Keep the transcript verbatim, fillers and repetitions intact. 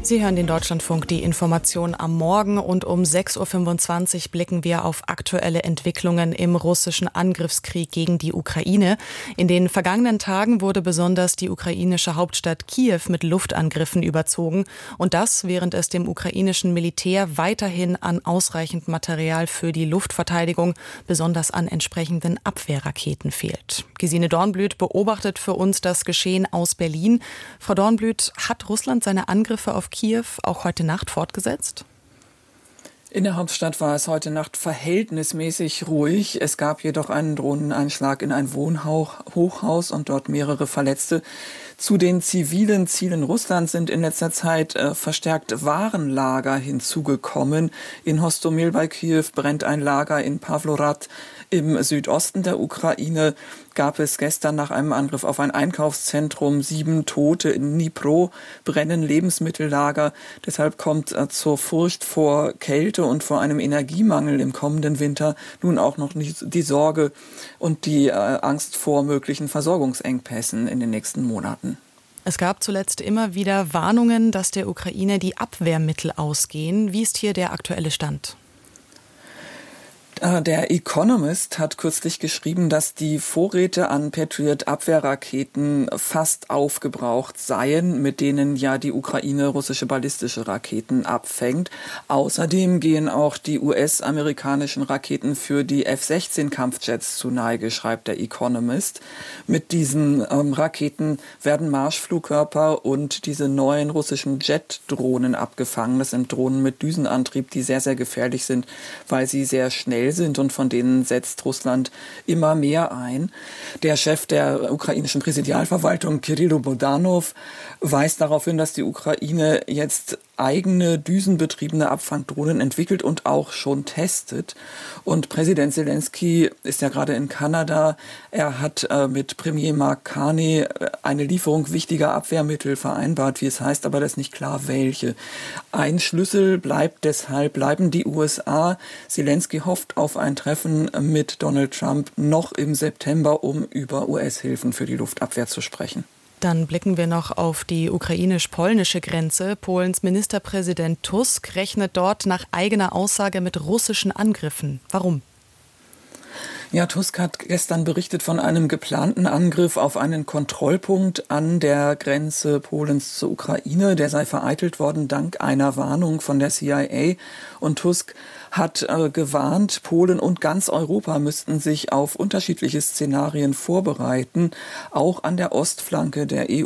Sie hören den Deutschlandfunk, die Information am Morgen, und um sechs Uhr fünfundzwanzig blicken wir auf aktuelle Entwicklungen im russischen Angriffskrieg gegen die Ukraine. In den vergangenen Tagen wurde besonders die ukrainische Hauptstadt Kiew mit Luftangriffen überzogen, und das, während es dem ukrainischen Militär weiterhin an ausreichend Material für die Luftverteidigung, besonders an entsprechenden Abwehrraketen fehlt. Gesine Dornblüt beobachtet für uns das Geschehen aus Berlin. Frau Dornblüt, hat Russland seine Angriffe auf Kiew auch heute Nacht fortgesetzt? In der Hauptstadt war es heute Nacht verhältnismäßig ruhig. Es gab jedoch einen Drohneneinschlag in ein Wohnhochhaus und dort mehrere Verletzte. Zu den zivilen Zielen Russlands sind in letzter Zeit äh, verstärkt Warenlager hinzugekommen. In Hostomel bei Kiew brennt ein Lager, in Pawlorad im Südosten der Ukraine gab es gestern nach einem Angriff auf ein Einkaufszentrum sieben Tote. In Dnipro brennen Lebensmittellager. Deshalb kommt äh, zur Furcht vor Kälte und vor einem Energiemangel im kommenden Winter nun auch noch die, die Sorge und die äh, Angst vor möglichen Versorgungsengpässen in den nächsten Monaten. Es gab zuletzt immer wieder Warnungen, dass der Ukraine die Abwehrmittel ausgehen. Wie ist hier der aktuelle Stand? Der Economist hat kürzlich geschrieben, dass die Vorräte an Patriot-Abwehrraketen fast aufgebraucht seien, mit denen ja die Ukraine russische ballistische Raketen abfängt. Außerdem gehen auch die U S-amerikanischen Raketen für die F sechzehn Kampfjets zu Neige, schreibt der Economist. Mit diesen ähm, Raketen werden Marschflugkörper und diese neuen russischen Jet-Drohnen abgefangen. Das sind Drohnen mit Düsenantrieb, die sehr, sehr gefährlich sind, weil sie sehr schnell sind, und von denen setzt Russland immer mehr ein. Der Chef der ukrainischen Präsidialverwaltung, Kyrylo Bodanov, weist darauf hin, dass die Ukraine jetzt eigene düsenbetriebene Abfangdrohnen entwickelt und auch schon testet. Und Präsident Zelensky ist ja gerade in Kanada. Er hat äh, mit Premier Mark Carney eine Lieferung wichtiger Abwehrmittel vereinbart, wie es heißt, aber das ist nicht klar, welche. Ein Schlüssel bleibt deshalb, bleiben die U S A. Zelensky hofft auf ein Treffen mit Donald Trump noch im September, um über U S-Hilfen für die Luftabwehr zu sprechen. Dann blicken wir noch auf die ukrainisch-polnische Grenze. Polens Ministerpräsident Tusk rechnet dort nach eigener Aussage mit russischen Angriffen. Warum? Ja, Tusk hat gestern berichtet von einem geplanten Angriff auf einen Kontrollpunkt an der Grenze Polens zur Ukraine. Der sei vereitelt worden dank einer Warnung von der C I A. Und Tusk hat äh, gewarnt, Polen und ganz Europa müssten sich auf unterschiedliche Szenarien vorbereiten, auch an der Ostflanke der E